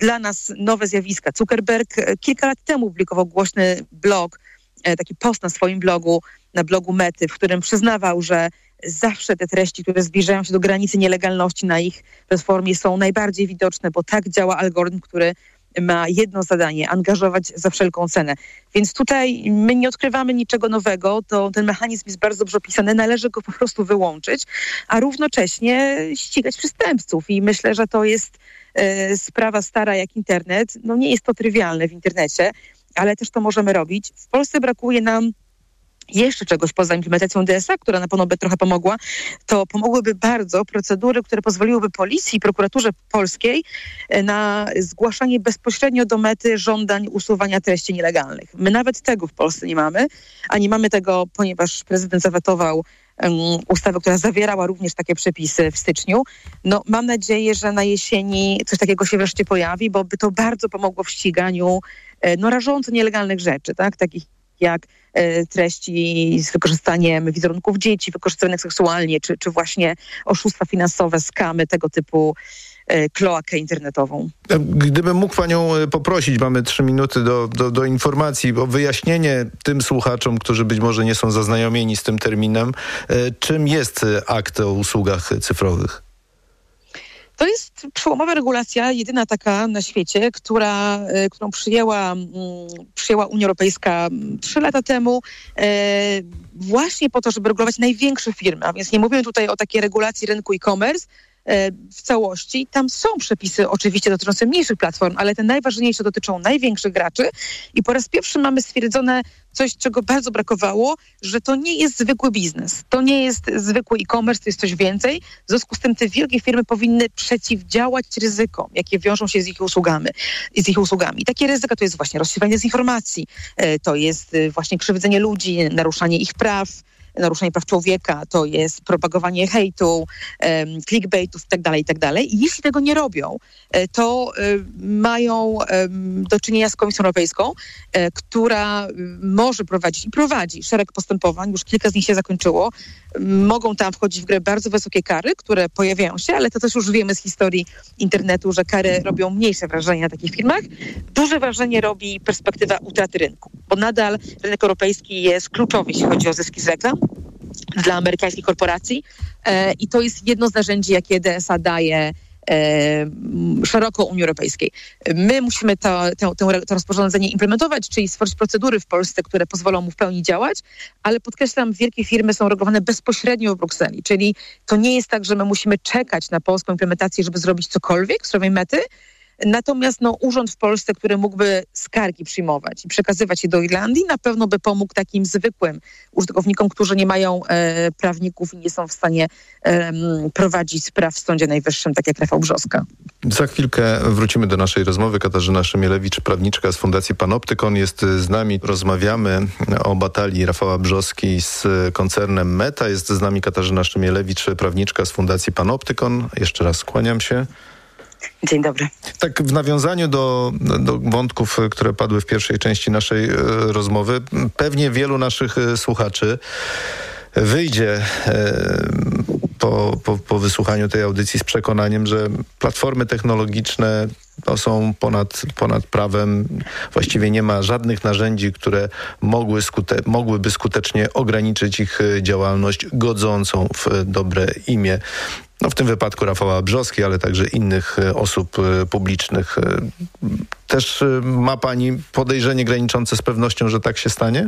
dla nas nowe zjawiska. Zuckerberg kilka lat temu publikował głośny blog, taki post na swoim blogu, na blogu Mety, w którym przyznawał, że zawsze te treści, które zbliżają się do granicy nielegalności na ich platformie, są najbardziej widoczne, bo tak działa algorytm, który ma jedno zadanie: angażować za wszelką cenę. Więc tutaj my nie odkrywamy niczego nowego, ten mechanizm jest bardzo dobrze opisany, należy go po prostu wyłączyć, a równocześnie ścigać przestępców. I myślę, że to jest sprawa stara jak internet. No nie jest to trywialne w internecie, ale też to możemy robić. W Polsce brakuje nam jeszcze czegoś poza implementacją DSA, która na pewno by trochę pomogła. To pomogłyby bardzo procedury, które pozwoliłyby policji i prokuraturze polskiej na zgłaszanie bezpośrednio do Mety żądań usuwania treści nielegalnych. My nawet tego w Polsce nie mamy, a nie mamy tego, ponieważ prezydent zawetował ustawę, która zawierała również takie przepisy w styczniu. No, mam nadzieję, że na jesieni coś takiego się wreszcie pojawi, bo by to bardzo pomogło w ściganiu rażąco nielegalnych rzeczy, tak? Takich jak treści z wykorzystaniem wizerunków dzieci wykorzystywanych seksualnie, czy właśnie oszustwa finansowe, skamy, tego typu kloakę internetową. Gdybym mógł panią poprosić, mamy 3 minuty do informacji, o wyjaśnienie tym słuchaczom, którzy być może nie są zaznajomieni z tym terminem, czym jest akt o usługach cyfrowych? To jest przełomowa regulacja, jedyna taka na świecie, którą przyjęła Unia Europejska 3 lata temu, właśnie po to, żeby regulować największe firmy. A więc nie mówimy tutaj o takiej regulacji rynku e-commerce w całości. Tam są przepisy oczywiście dotyczące mniejszych platform, ale te najważniejsze dotyczą największych graczy i po raz pierwszy mamy stwierdzone coś, czego bardzo brakowało, że to nie jest zwykły biznes. To nie jest zwykły e-commerce, to jest coś więcej. W związku z tym te wielkie firmy powinny przeciwdziałać ryzykom, jakie wiążą się z ich usługami. I takie ryzyka to jest właśnie rozsiewanie dezinformacji, to jest właśnie krzywdzenie ludzi, naruszanie ich praw, naruszenie praw człowieka, to jest propagowanie hejtu, clickbaitów itd. I jeśli tego nie robią, to mają do czynienia z Komisją Europejską, która może prowadzić i prowadzi szereg postępowań, już kilka z nich się zakończyło. Mogą tam wchodzić w grę bardzo wysokie kary, które pojawiają się, ale to też już wiemy z historii internetu, że kary robią mniejsze wrażenie na takich firmach. Duże wrażenie robi perspektywa utraty rynku, bo nadal rynek europejski jest kluczowy, jeśli chodzi o zyski z reklam dla amerykańskich korporacji i to jest jedno z narzędzi, jakie DSA daje szeroko Unii Europejskiej. My musimy to rozporządzenie implementować, czyli stworzyć procedury w Polsce, które pozwolą mu w pełni działać, ale podkreślam, wielkie firmy są regulowane bezpośrednio w Brukseli, czyli to nie jest tak, że my musimy czekać na polską implementację, żeby zrobić cokolwiek w sprawie Mety. Natomiast urząd w Polsce, który mógłby skargi przyjmować i przekazywać je do Irlandii, na pewno by pomógł takim zwykłym użytkownikom, którzy nie mają prawników i nie są w stanie prowadzić spraw w Sądzie Najwyższym, tak jak Rafał Brzoska. Za chwilkę wrócimy do naszej rozmowy. Katarzyna Szymielewicz, prawniczka z Fundacji Panoptykon jest z nami. Rozmawiamy o batalii Rafała Brzoski z koncernem Meta. Jest z nami Katarzyna Szymielewicz, prawniczka z Fundacji Panoptykon. Jeszcze raz kłaniam się. Dzień dobry. Tak w nawiązaniu do wątków, które padły w pierwszej części naszej rozmowy, pewnie wielu naszych słuchaczy wyjdzie po wysłuchaniu tej audycji z przekonaniem, że platformy technologiczne są ponad prawem. Właściwie nie ma żadnych narzędzi, które mogłyby skutecznie ograniczyć ich działalność godzącą w dobre imię. W tym wypadku Rafała Brzoski, ale także innych osób publicznych. Też ma pani podejrzenie graniczące z pewnością, że tak się stanie?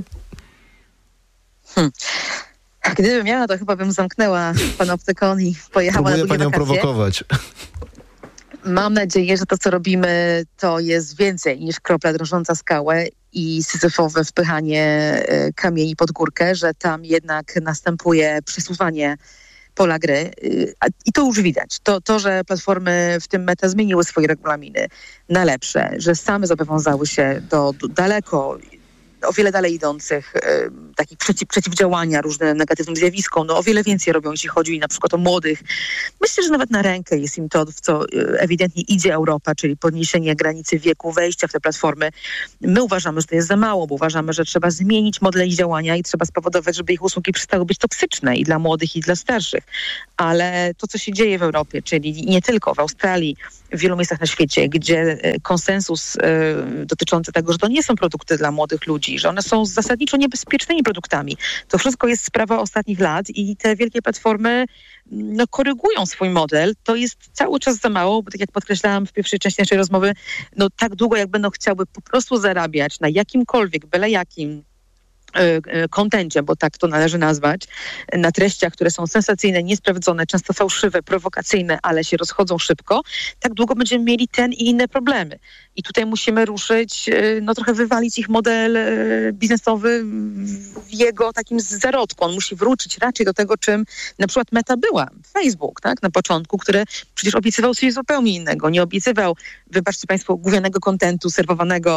Gdybym miała, to chyba bym zamknęła Panoptykon i pojechała na długie panią wakacje. Prowokować. Mam nadzieję, że to, co robimy, to jest więcej niż kropla drążąca skałę i syzyfowe wpychanie kamieni pod górkę, że tam jednak następuje przesuwanie pola gry. I to już widać. To, że platformy, w tym Meta, zmieniły swoje regulaminy na lepsze, że same zobowiązały się do daleko o wiele dalej idących takich przeciwdziałania różnym negatywnym zjawiskom, o wiele więcej robią, jeśli chodzi na przykład o młodych. Myślę, że nawet na rękę jest im to, w co ewidentnie idzie Europa, czyli podniesienie granicy wieku wejścia w te platformy. My uważamy, że to jest za mało, bo uważamy, że trzeba zmienić model ich działania i trzeba spowodować, żeby ich usługi przestały być toksyczne i dla młodych, i dla starszych. Ale to, co się dzieje w Europie, czyli nie tylko w Australii, w wielu miejscach na świecie, gdzie konsensus dotyczący tego, że to nie są produkty dla młodych ludzi, że one są zasadniczo niebezpiecznymi produktami. To wszystko jest sprawa ostatnich lat i te wielkie platformy korygują swój model. To jest cały czas za mało, bo tak jak podkreślałam w pierwszej części naszej rozmowy, tak długo jak będą chciały po prostu zarabiać na jakimkolwiek, byle jakim kontencie, bo tak to należy nazwać, na treściach, które są sensacyjne, niesprawdzone, często fałszywe, prowokacyjne, ale się rozchodzą szybko, tak długo będziemy mieli ten i inne problemy. I tutaj musimy ruszyć, trochę wywalić ich model biznesowy w jego takim zarodku. On musi wrócić raczej do tego, czym na przykład Meta była. Facebook, tak, na początku, który przecież obiecywał coś zupełnie innego. Nie obiecywał, wybaczcie Państwo, gównianego kontentu serwowanego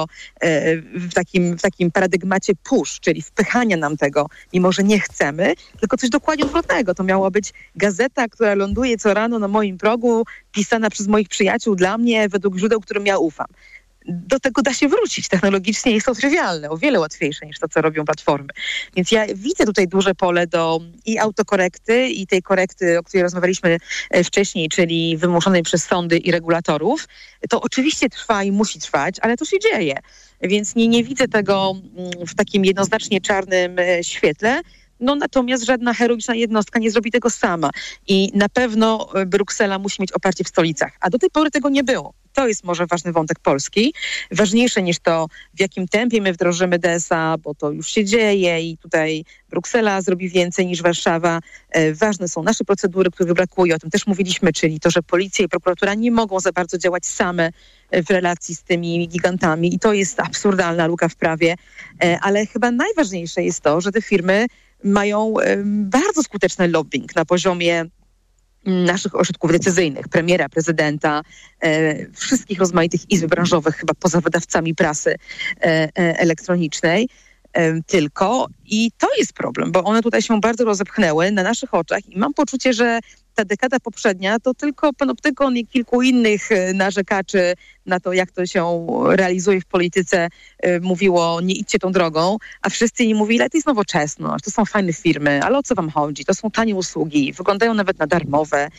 w takim paradygmacie push, czyli wpychania nam tego, mimo że nie chcemy, tylko coś dokładnie odwrotnego. To miała być gazeta, która ląduje co rano na moim progu, pisana przez moich przyjaciół dla mnie, według źródeł, którym ja ufam. Do tego da się wrócić technologicznie, jest to trywialne, o wiele łatwiejsze niż to, co robią platformy. Więc ja widzę tutaj duże pole do i autokorekty, i tej korekty, o której rozmawialiśmy wcześniej, czyli wymuszonej przez sądy i regulatorów. To oczywiście trwa i musi trwać, ale to się dzieje. Więc nie widzę tego w takim jednoznacznie czarnym świetle. Natomiast żadna heroiczna jednostka nie zrobi tego sama. I na pewno Bruksela musi mieć oparcie w stolicach. A do tej pory tego nie było. To jest może ważny wątek Polski. Ważniejsze niż to, w jakim tempie my wdrożymy DSA, bo to już się dzieje i tutaj Bruksela zrobi więcej niż Warszawa. Ważne są nasze procedury, których brakuje. O tym też mówiliśmy, czyli to, że policja i prokuratura nie mogą za bardzo działać same w relacji z tymi gigantami. I to jest absurdalna luka w prawie. Ale chyba najważniejsze jest to, że te firmy mają bardzo skuteczny lobbying na poziomie naszych ośrodków decyzyjnych, premiera, prezydenta, wszystkich rozmaitych izb branżowych, chyba poza wydawcami prasy elektronicznej tylko. I to jest problem, bo one tutaj się bardzo rozepchnęły na naszych oczach i mam poczucie, że ta dekada poprzednia to tylko panoptykon i kilku innych narzekaczy na to, jak to się realizuje w polityce, mówiło, nie idźcie tą drogą, a wszyscy inni mówili, ale to jest nowoczesność, to są fajne firmy, ale o co wam chodzi? To są tanie usługi, wyglądają nawet na darmowe.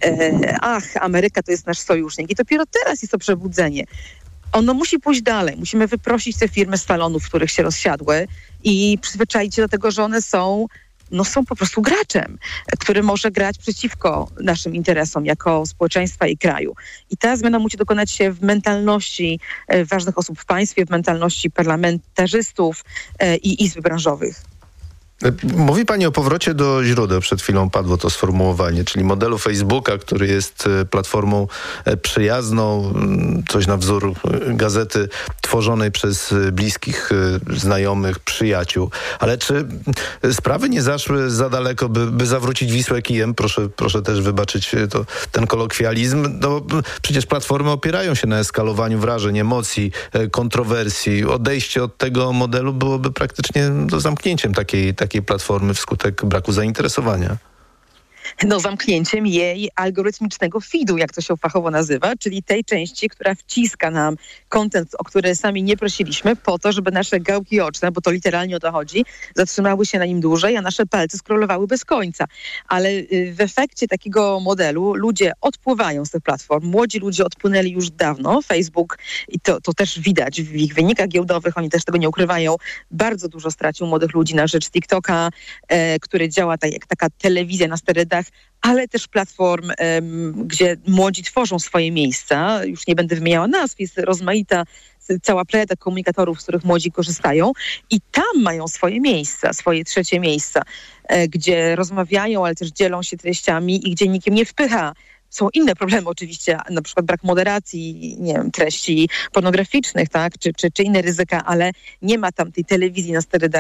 Ameryka to jest nasz sojusznik. I dopiero teraz jest to przebudzenie. Ono musi pójść dalej. Musimy wyprosić te firmy z salonów, w których się rozsiadły i przyzwyczaić się do tego, że one są po prostu graczem, który może grać przeciwko naszym interesom jako społeczeństwa i kraju. I ta zmiana musi dokonać się w mentalności ważnych osób w państwie, w mentalności parlamentarzystów i izb branżowych. Mówi Pani o powrocie do źródeł. Przed chwilą padło to sformułowanie, czyli modelu Facebooka, który jest platformą przyjazną, coś na wzór gazety tworzonej przez bliskich, znajomych, przyjaciół. Ale czy sprawy nie zaszły za daleko, by zawrócić Wisłę kijem? Proszę też wybaczyć ten kolokwializm. Przecież platformy opierają się na eskalowaniu wrażeń, emocji, kontrowersji. Odejście od tego modelu byłoby praktycznie zamknięciem takiej platformy wskutek braku zainteresowania. Zamknięciem jej algorytmicznego feedu, jak to się fachowo nazywa, czyli tej części, która wciska nam content, o który sami nie prosiliśmy, po to, żeby nasze gałki oczne, bo to literalnie o to chodzi, zatrzymały się na nim dłużej, a nasze palce scrollowały bez końca. Ale w efekcie takiego modelu ludzie odpływają z tych platform. Młodzi ludzie odpłynęli już dawno. Facebook, i to też widać w ich wynikach giełdowych, oni też tego nie ukrywają, bardzo dużo stracił młodych ludzi na rzecz TikToka, który działa tak jak taka telewizja na sterydach, ale też platform, gdzie młodzi tworzą swoje miejsca. Już nie będę wymieniała nazw, jest rozmaita cała plejada komunikatorów, z których młodzi korzystają i tam mają swoje miejsca, swoje trzecie miejsca, gdzie rozmawiają, ale też dzielą się treściami i gdzie nikim nie wpycha. Są inne problemy oczywiście, na przykład brak moderacji, treści pornograficznych, tak, czy inne ryzyka, ale nie ma tam tej telewizji na sterydach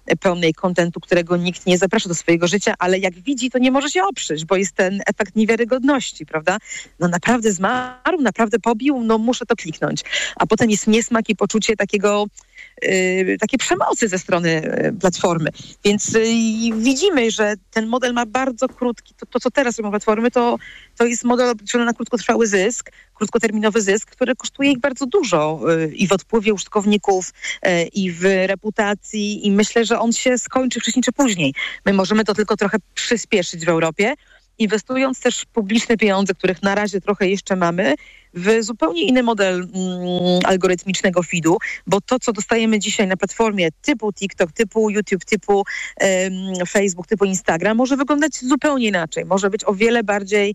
pełnej kontentu, którego nikt nie zaprasza do swojego życia, ale jak widzi, to nie może się oprzeć, bo jest ten efekt niewiarygodności, prawda? No naprawdę zmarł, naprawdę pobił, no muszę to kliknąć. A potem jest niesmak i poczucie takiej przemocy ze strony platformy. Więc widzimy, że ten model ma bardzo krótki, to co teraz robią platformy, to jest model obliczony na krótkotrwały zysk, krótkoterminowy zysk, który kosztuje ich bardzo dużo i w odpływie użytkowników, i w reputacji, i myślę, że on się skończy wcześniej czy później. My możemy to tylko trochę przyspieszyć w Europie, inwestując też publiczne pieniądze, których na razie trochę jeszcze mamy, w zupełnie inny model algorytmicznego feedu, bo to, co dostajemy dzisiaj na platformie typu TikTok, typu YouTube, typu Facebook, typu Instagram, może wyglądać zupełnie inaczej. Może być o wiele bardziej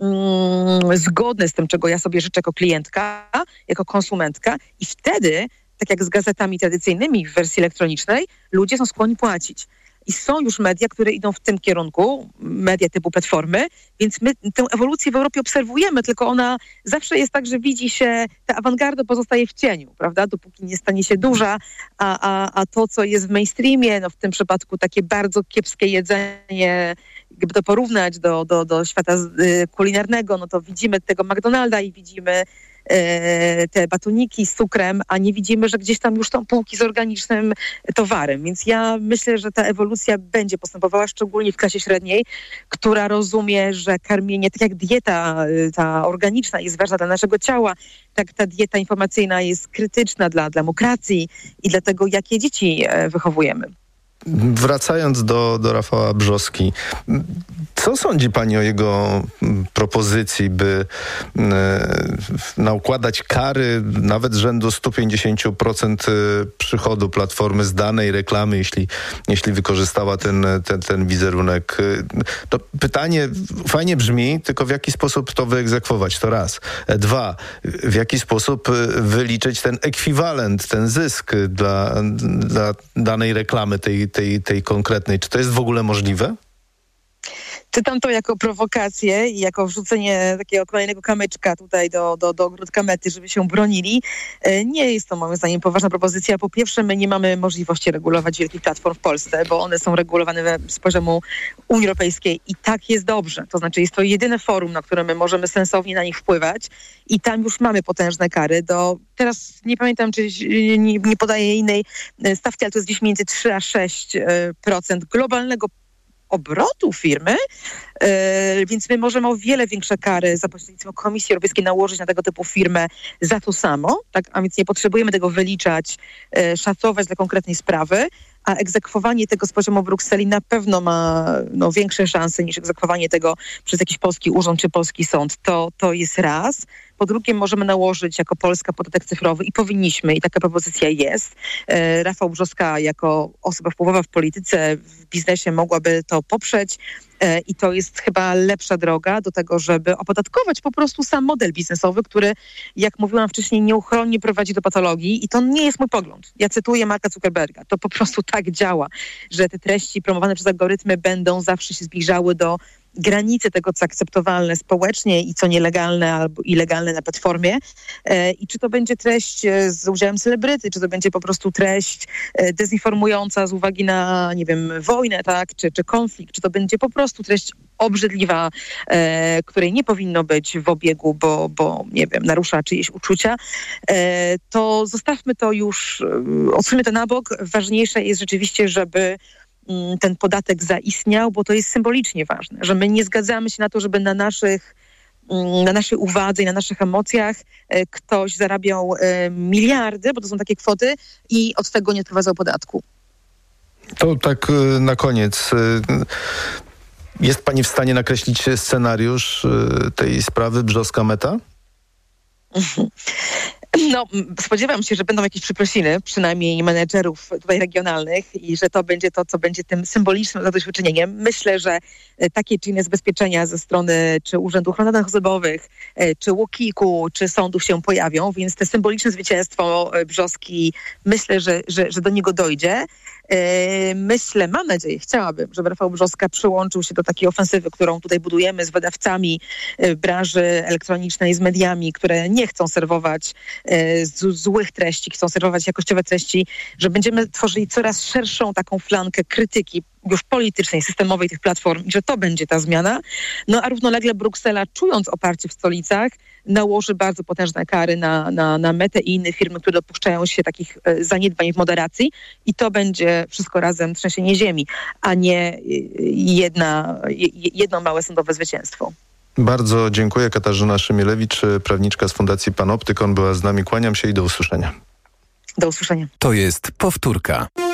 zgodne z tym, czego ja sobie życzę jako klientka, jako konsumentka i wtedy, tak jak z gazetami tradycyjnymi w wersji elektronicznej, ludzie są skłonni płacić. I są już media, które idą w tym kierunku, media typu platformy, więc my tę ewolucję w Europie obserwujemy, tylko ona zawsze jest tak, że widzi się, ta awangarda pozostaje w cieniu, prawda, dopóki nie stanie się duża, a to, co jest w mainstreamie, no w tym przypadku takie bardzo kiepskie jedzenie, gdyby to porównać do świata kulinarnego, no to widzimy tego McDonalda i widzimy te batoniki z cukrem, a nie widzimy, że gdzieś tam już są półki z organicznym towarem. Więc ja myślę, że ta ewolucja będzie postępowała, szczególnie w klasie średniej, która rozumie, że karmienie, tak jak dieta ta organiczna jest ważna dla naszego ciała, tak ta dieta informacyjna jest krytyczna dla demokracji i dla tego, jakie dzieci wychowujemy. Wracając do Rafała Brzoski, co sądzi pani o jego propozycji, by nakładać kary nawet rzędu 150% przychodu platformy z danej reklamy, jeśli wykorzystała ten wizerunek? To pytanie fajnie brzmi, tylko w jaki sposób to wyegzekwować? To raz. Dwa, w jaki sposób wyliczyć ten ekwiwalent, ten zysk dla danej reklamy, tej konkretnej. Czy to jest w ogóle możliwe? Czytam to jako prowokację i jako wrzucenie takiego kolejnego kamyczka tutaj do ogródka Mety, żeby się bronili. Nie jest to moim zdaniem poważna propozycja. Po pierwsze, my nie mamy możliwości regulować wielkich platform w Polsce, bo one są regulowane z poziomu Unii Europejskiej i tak jest dobrze. To znaczy jest to jedyne forum, na którym my możemy sensownie na nich wpływać i tam już mamy potężne kary. Teraz nie pamiętam, czy nie podaję innej stawki, ale to jest gdzieś między 3 a 6% globalnego obrotu firmy, więc my możemy o wiele większe kary za pośrednictwem Komisji Europejskiej nałożyć na tego typu firmę za to samo, tak? A więc nie potrzebujemy tego wyliczać, szacować dla konkretnej sprawy, a egzekwowanie tego z poziomu Brukseli na pewno ma większe szanse niż egzekwowanie tego przez jakiś polski urząd czy polski sąd. To jest raz. Po drugie, możemy nałożyć jako Polska podatek cyfrowy i powinniśmy, i taka propozycja jest. Rafał Brzoska jako osoba wpływowa w polityce, w biznesie mogłaby to poprzeć i to jest chyba lepsza droga do tego, żeby opodatkować po prostu sam model biznesowy, który, jak mówiłam wcześniej, nieuchronnie prowadzi do patologii i to nie jest mój pogląd. Ja cytuję Marka Zuckerberga. To po prostu tak działa, że te treści promowane przez algorytmy będą zawsze się zbliżały do granicy tego, co akceptowalne społecznie i co nielegalne albo ilegalne na platformie. I czy to będzie treść z udziałem celebryty, czy to będzie po prostu treść dezinformująca z uwagi na, nie wiem, wojnę, tak, czy konflikt, czy to będzie po prostu treść obrzydliwa, której nie powinno być w obiegu, bo nie wiem, narusza czyjeś uczucia, to zostawmy to już, odsuńmy to na bok. Ważniejsze jest rzeczywiście, żeby ten podatek zaistniał, bo to jest symbolicznie ważne, że my nie zgadzamy się na to, żeby na naszej uwadze i na naszych emocjach ktoś zarabiał miliardy, bo to są takie kwoty i od tego nie odprowadzał podatku. To tak na koniec. Jest pani w stanie nakreślić scenariusz tej sprawy Brzoska-Meta? No, spodziewam się, że będą jakieś przeprosiny, przynajmniej menedżerów tutaj regionalnych i że to będzie to, co będzie tym symbolicznym zadośćuczynieniem. Myślę, że takie czy inne zabezpieczenia ze strony czy Urzędu Ochrony Danych Osobowych, czy UOKiK-u, czy sądów się pojawią, więc te symboliczne zwycięstwo Brzoski, myślę, że do niego dojdzie. Mam nadzieję, chciałabym, żeby Rafał Brzoska przyłączył się do takiej ofensywy, którą tutaj budujemy z wydawcami branży elektronicznej, z mediami, które nie chcą serwować złych treści, chcą serwować jakościowe treści, że będziemy tworzyli coraz szerszą taką flankę krytyki już politycznej, systemowej tych platform i że to będzie ta zmiana. No a równolegle Bruksela, czując oparcie w stolicach, nałoży bardzo potężne kary na Metę i inne firmy, które dopuszczają się takich zaniedbań w moderacji i to będzie wszystko razem trzęsienie ziemi, a nie jedno małe sądowe zwycięstwo. Bardzo dziękuję. Katarzyna Szymielewicz, prawniczka z Fundacji Panoptykon była z nami. Kłaniam się i do usłyszenia. Do usłyszenia. To jest powtórka.